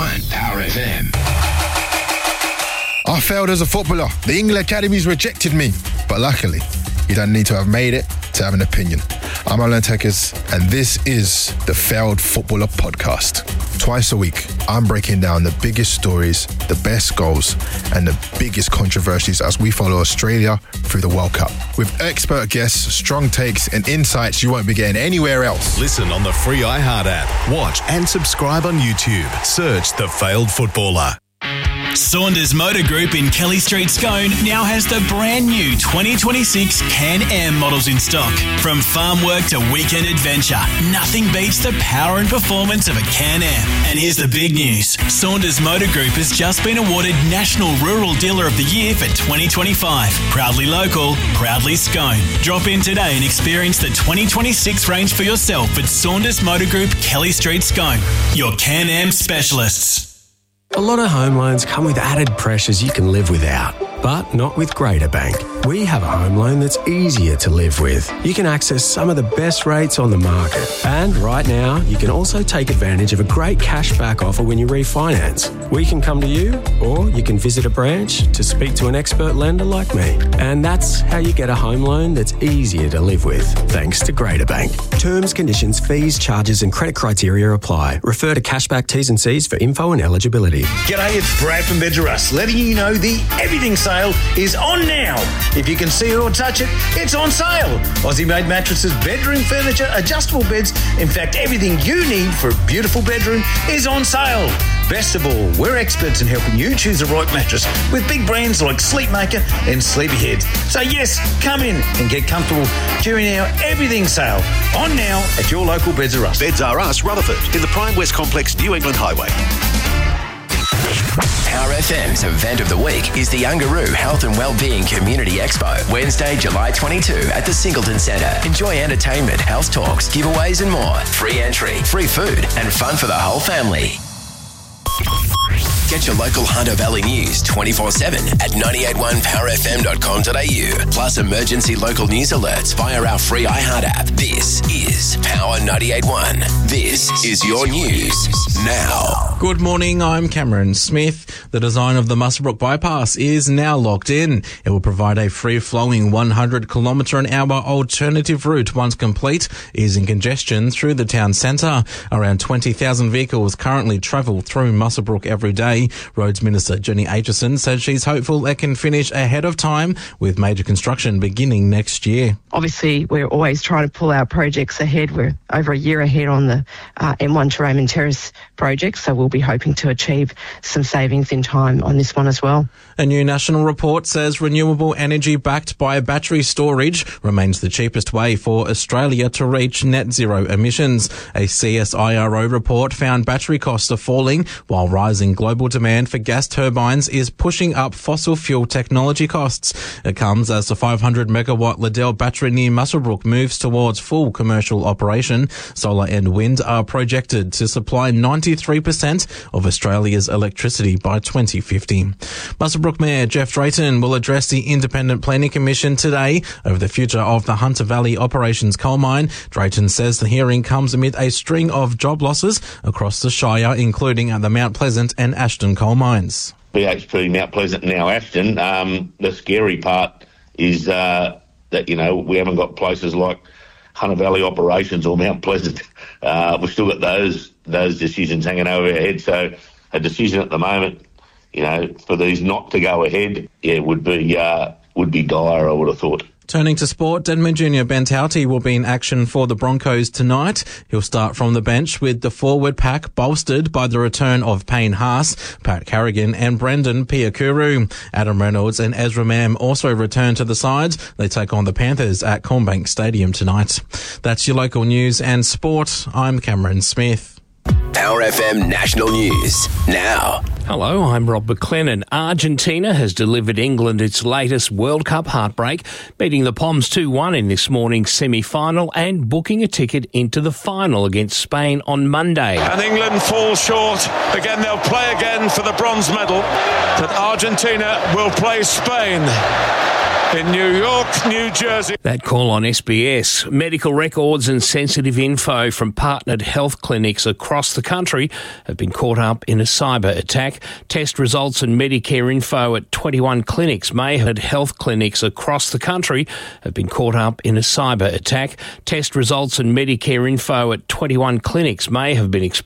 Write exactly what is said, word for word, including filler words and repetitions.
one Power F M. I failed as a footballer. The England Academies rejected me. But luckily, you don't need to have made it to have an opinion. I'm Alan Tekers, and this is the Failed Footballer Podcast. Twice a week, I'm breaking down the biggest stories, the best goals, and the biggest controversies as we follow Australia through the World Cup. With expert guests, strong takes, and insights you won't be getting anywhere else. Listen on the free iHeart app. Watch and subscribe on YouTube. Search The Failed Footballer. Saunders Motor Group in Kelly Street, Scone now has the brand new twenty twenty-six Can-Am models in stock. From farm work to weekend adventure, nothing beats the power and performance of a Can-Am. And here's the big news. Saunders Motor Group has just been awarded National Rural Dealer of the Year for twenty twenty-five. Proudly local, proudly Scone. Drop in today and experience the twenty twenty-six range for yourself at Saunders Motor Group, Kelly Street, Scone. Your Can-Am specialists. A lot of home loans come with added pressures you can live without, but not with Greater Bank. We have a home loan that's easier to live with. You can access some of the best rates on the market. And right now, you can also take advantage of a great cashback offer when you refinance. We can come to you, or you can visit a branch to speak to an expert lender like me. And that's how you get a home loan that's easier to live with, thanks to Greater Bank. Terms, conditions, fees, charges and credit criteria apply. Refer to Cashback T's and C's for info and eligibility. G'day, it's Brad from Beds R Us, letting you know the Everything sale is on now. If you can see it or touch it, it's on sale. Aussie-made mattresses, bedroom furniture, adjustable beds, in fact, everything you need for a beautiful bedroom is on sale. Best of all, we're experts in helping you choose the right mattress with big brands like Sleepmaker and Sleepyhead. So yes, come in and get comfortable during our Everything sale. On now at your local Beds R Us. Beds R Us, Rutherford, in the Prime West Complex, New England Highway. Power F M's event of the week is the Ungaroo Health and Wellbeing Community Expo, Wednesday, July twenty-second at the Singleton Centre. Enjoy entertainment, health talks, giveaways and more. Free entry, free food and fun for the whole family. Get your local Hunter Valley news twenty-four seven at nine eight one power f m dot com dot a u. Plus emergency local news alerts via our free iHeart app. This is Power ninety-eight point one. This is your news now. Good morning, I'm Cameron Smith. The design of the Muswellbrook Bypass is now locked in. It will provide a free-flowing one hundred kilometre an hour alternative route once complete, easing congestion through the town centre. Around twenty thousand vehicles currently travel through Muswellbrook every day. Roads Minister Jenny Aitchison says she's hopeful it can finish ahead of time, with major construction beginning next year. Obviously, we're always trying to pull our projects ahead. We're over a year ahead on the uh, M one to Raymond Terrace project, so we'll be hoping to achieve some savings in time on this one as well. A new national report says renewable energy backed by battery storage remains the cheapest way for Australia to reach net zero emissions. A C S I R O report found battery costs are falling, while rising global demand for gas turbines is pushing up fossil fuel technology costs. It comes as the five hundred megawatt Liddell battery near Muswellbrook moves towards full commercial operation. Solar and wind are projected to supply ninety-three percent of Australia's electricity by twenty fifty. Muswellbrook Mayor Jeff Drayton will address the Independent Planning Commission today over the future of the Hunter Valley Operations coal mine. Drayton says the hearing comes amid a string of job losses across the Shire, including at the Mount Pleasant and Ashton coal mines. B H P, Mount Pleasant, now Ashton. Um, the scary part is uh, that, you know, we haven't got places like Hunter Valley Operations or Mount Pleasant. Uh, we've still got those those decisions hanging over our head. So a decision at the moment, you know, for these not to go ahead, yeah, would be uh, would be dire, I would have thought. Turning to sport, Denman junior Ben Tauti will be in action for the Broncos tonight. He'll start from the bench with the forward pack bolstered by the return of Payne Haas, Pat Carrigan and Brendan Piakuru. Adam Reynolds and Ezra Mam also return to the sides. They take on the Panthers at Cornbank Stadium tonight. That's your local news and sport. I'm Cameron Smith. Power F M National News now. Hello, I'm Rob McLennan. Argentina has delivered England its latest World Cup heartbreak, beating the Poms two one in this morning's semi-final and booking a ticket into the final against Spain on Monday. And England falls short. Again, they'll play again for the bronze medal. But Argentina will play Spain in New York, New Jersey. That call on S B S. Medical records and sensitive info from partnered health clinics across the country have been caught up in a cyber attack. Test results and Medicare info at twenty-one clinics may have health clinics across the country have been caught up in a cyber attack. Test results and Medicare info at twenty-one clinics may have been exposed